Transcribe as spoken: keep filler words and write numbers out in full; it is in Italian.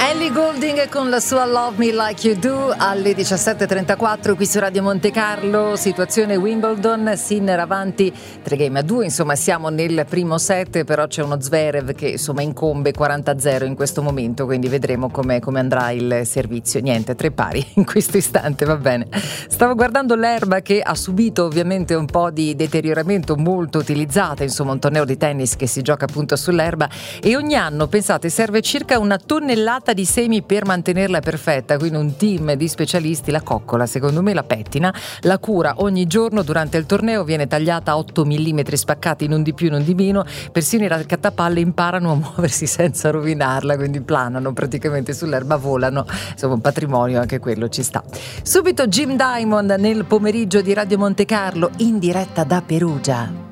Ellie Goulding con la sua Love Me Like You Do alle diciassette e trentaquattro qui su Radio Monte Carlo. Situazione Wimbledon, Sinner avanti tre game a due, insomma siamo nel primo set, però c'è uno Zverev che insomma incombe quaranta a zero in questo momento, quindi vedremo come andrà il servizio. Niente, tre pari in questo istante, va bene. Stavo guardando l'erba che ha subito ovviamente un po' di deterioramento, molto utilizzata, insomma un torneo di tennis che si gioca appunto sull'erba, e ogni anno, pensate, serve circa una tonnellata di semi per mantenerla perfetta, quindi un team di specialisti la coccola, secondo me la pettina, la cura ogni giorno. Durante il torneo viene tagliata a otto millimetri spaccati, non di più non di meno, persino i raccattapalle imparano a muoversi senza rovinarla, quindi planano praticamente sull'erba, volano, insomma un patrimonio anche quello, ci sta. Subito Jim Diamond nel pomeriggio di Radio Monte Carlo in diretta da Perugia.